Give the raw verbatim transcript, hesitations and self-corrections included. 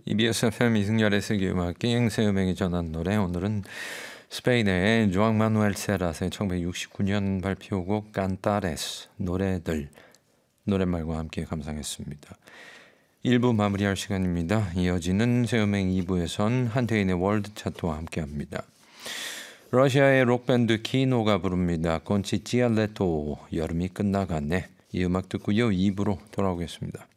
이비에스 에프엠 이승열의 세계음악기 행세음악이 전한 노래, 오늘은 스페인의 조앙 마누엘 세라스의 천구백육십구 년 발표곡 깐타레스, 노래들, 노랫말과 함께 감상했습니다. 일 부 마무리할 시간입니다. 이어지는 세음악 이 부에선 한태인의 월드 차트와 함께합니다. 러시아의 록밴드 키노가 부릅니다. 콘치치알레토, 여름이 끝나갔네. 이 음악 듣고요, 이 부로 돌아오겠습니다.